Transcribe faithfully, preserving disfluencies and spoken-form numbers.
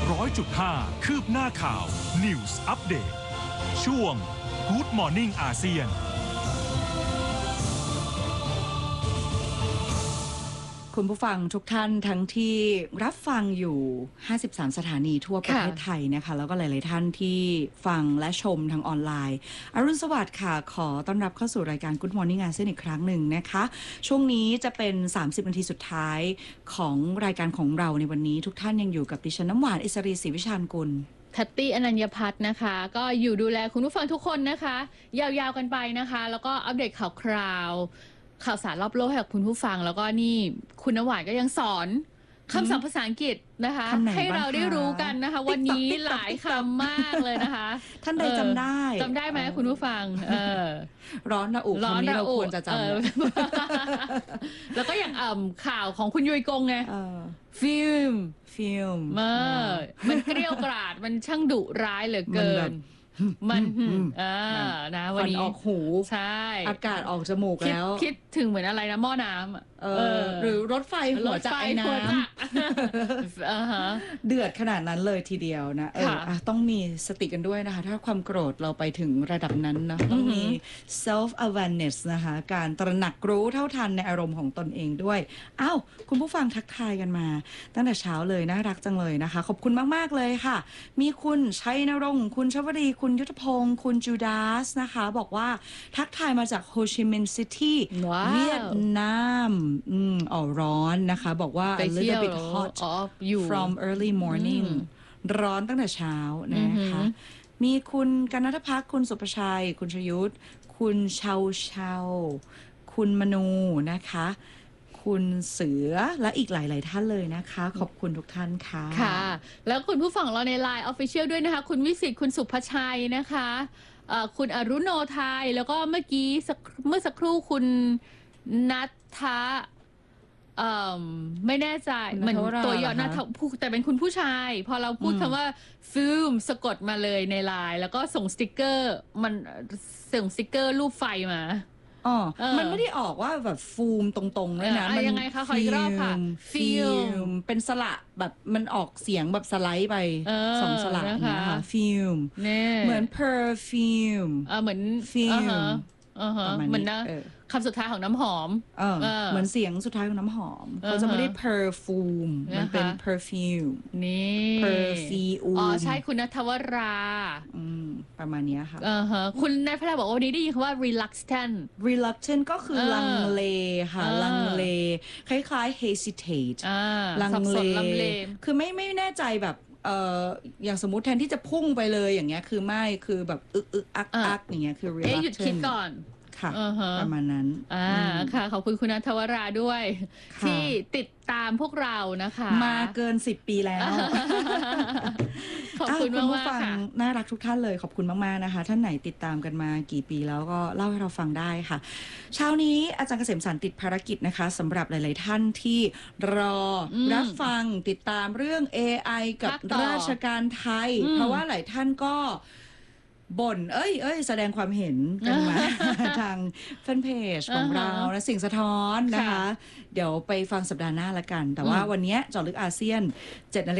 ร้อยจุดห้า คืบหน้าข่าว News Update ช่วง Good Morning อาเซียนคุณผู้ฟังทุกท่านทั้งที่รับฟังอยู่ห้าสิบสามสถานีทั่วประเทศไทยนะคะแล้วก็หลายๆท่านที่ฟังและชมทางออนไลน์อรุณสวัสดิ์ค่ะขอต้อนรับเข้าสู่รายการ Good Morning อาเซียนอีกครั้งหนึ่งนะคะช่วงนี้จะเป็นสามสิบนาทีสุดท้ายของรายการของเราในวันนี้ทุกท่านยังอยู่กับดิฉันน้ำหวานอิสรีศรีวิชาญกุลแพตตี้อนัญญพัฒน์นะคะก็อยู่ดูแลคุณผู้ฟังทุกคนนะคะยาวๆกันไปนะคะแล้วก็อัปเดตข่าวคราวข่าวสารรอบโลกให้กับคุณผู้ฟังแล้วก็นี่คุณน้ำหวานก็ยังสอนคำศัพท์ภาษาอังกฤษนะคะให้เราได้รู้กันนะคะวันนี้หลายคำมากเลยนะคะท่านใดจำได้จำได้ไหมคุณผู้ฟังเออร้อนระอุร้อนระอุเราควรจะจำแล้วก็อย่างข่าวของคุณยุยกงไงฟิล์มฟิล์มมันเกรี้ยวกราดมันช่างดุร้ายเหลือเกินมันอ่านะวันนี้ออกหูใช่อากาศออกจมูกแล้วคิดถึงเหมือนอะไรนะหม้อน้ำเออหรือรถไฟหัวใจน้ำเดือดขนาดนั้นเลยทีเดียวนะเออต้องมีสติกันด้วยนะคะถ้าความโกรธเราไปถึงระดับนั้นนะต้องมี self awareness นะคะการตระหนักรู้เท่าทันในอารมณ์ของตนเองด้วยอ้าวคุณผู้ฟังทักทายกันมาตั้งแต่เช้าเลยน่ารักจังเลยนะคะขอบคุณมากๆเลยค่ะมีคุณชัยนรงค์คุณชวรีคุณยุทธพงศ์คุณจูดาสนะคะบอกว่าทักทายมาจากโฮชิมินห์ซิตี้เวียดนามอืมอ๋อร้อนนะคะบอกว่า a little bit hot from early morning ร้อนตั้งแต่เช้านะคะมีคุณกนทภักดิ์คุณสุภชัยคุณชยุทธคุณเชาเชาคุณมนูนะคะคุณเสือและอีกหลายๆท่านเลยนะคะขอบคุณทุกท่านค่ะค่ะแล้วคุณผู้ฟังเราใน ไลน์ Official ด้วยนะคะคุณวิสิทธิ์คุณสุภชัยนะคะคุณอรุโนไทยแล้วก็เมื่อกี้เมื่อสักครู่คุณนัทธะไม่แน่ใจเหมือนตัวย่อนัทผู้แต่เป็นคุณผู้ชายพอเราพูดคำว่าฟิล์มสะกดมาเลยใน ไลน์ แล้วก็ส่งสติกเกอร์มันส่งสติกเกอร์รูปไฟมาอ๋อมันไม่ได้ออกว่าแบบฟูมตรงๆเลยนะมันยังไงคะขออีกรอบค่ะฟิล์มเป็นสระแบบมันออกเสียงแบบสไลด์ไปสองสระนะคะฟิล์มเหมือน perfume เหมือนฟิล์มเหมือนนะคำสุดท้ายของน้ำหอมเหมือนเสียงสุดท้ายของน้ำหอมเขาจะไม่ได้ perfume มันเป็น perfume นี่ perfume อ๋อใช่คุณณัฐวราประมาณนี้ค่ะคุณนายพระบอกว่าวันนี้ได้ยินคำว่า reluctant reluctant ก็คือลังเลค่ะลังเลคล้ายๆ hesitate ลังเลคือไม่ไม่แน่ใจแบบเอ่ออย่างสมมุติแทนที่จะพุ่งไปเลยอย่างเงี้ยคือไม่คือแบบอึกอึกอักอักอย่างเงี้ยคือ reluctant หยุดคิดก่อนค่ะประมาณนั้นอ่าค่ะขอบคุณคุณณัฐวราด้วยที่ติดตามพวกเรานะคะมาเกินสิบปีแล้วขอบคุณมากๆค่ะน่ารักทุกท่านเลยขอบคุณมากๆนะคะท่านไหนติดตามกันมากี่ปีแล้วก็เล่าให้เราฟังได้ค่ะเช้านี้อาจารย์เกษมสรรติดภารกิจนะคะสำหรับหลายๆท่านที่รอรับฟังติดตามเรื่อง เอ ไอ กับราชการไทยเพราะว่าหลายท่านก็บ่นเอ้ยเอ้ยแสดงความเห็นกันมาทางแฟนเพจของเราและสิ่งสะท้อนนะคะเดี๋ยวไปฟังสัปดาห์หน้าละกันแต่ว่าวันนี้เจาะลึกอาเซียนเจ็ดนาฬิกา